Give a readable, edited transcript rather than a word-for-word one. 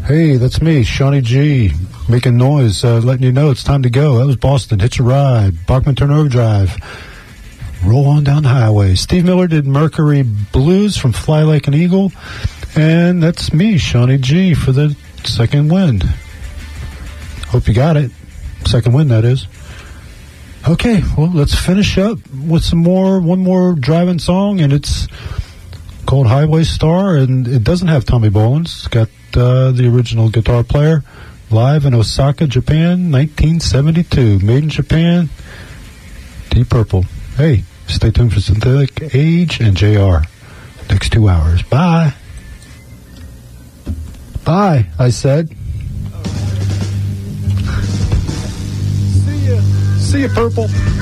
Hey, that's me, Shawnee G, making noise, letting you know it's time to go. That was Boston, Hitch a Ride, Bachman Turner Overdrive. Roll on down the highway. Steve Miller did Mercury Blues from Fly Like an Eagle. And that's me, Shawnee G, for the Second Wind. Hope you got it. Second Wind, that is. Okay, well, let's finish up with one more driving song, and it's called Highway Star, and it doesn't have Tommy Bolin. It's got the original guitar player live in Osaka, Japan, 1972. Made in Japan, Deep Purple. Hey, stay tuned for Synthetic Age and JR. Next 2 hours. Bye. Bye, I said. See ya, Purple.